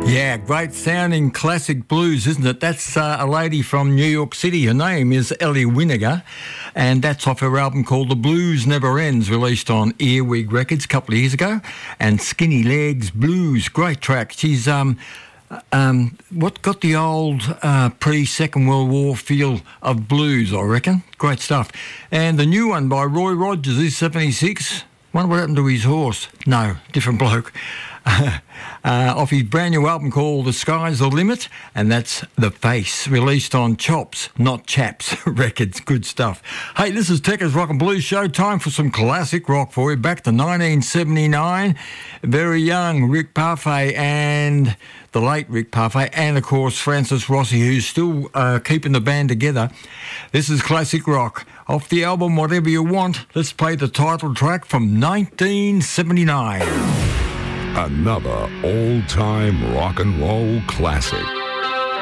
Yeah, great sounding classic blues, isn't it? That's a lady from New York City. Her name is Ellie Winnegar, and that's off her album called The Blues Never Ends, released on Earwig Records a couple of years ago. And Skinny Legs Blues, great track. She's got the old pre-Second World War feel of blues, I reckon. Great stuff. And the new one by Roy Rogers is 76. Wonder what happened to his horse. No, different bloke. Off his brand new album called The Sky's the Limit, and that's The Face, released on Chops, Not Chaps Records. Good stuff. Hey, this is Tekka's Rock and Blues Show. Time for some classic rock for you. Back to 1979. Very young Rick Parfait and the late Rick Parfait, and of course Francis Rossi, who's still keeping the band together. This is classic rock. Off the album Whatever You Want, let's play the title track from 1979. Another old-time rock and roll classic.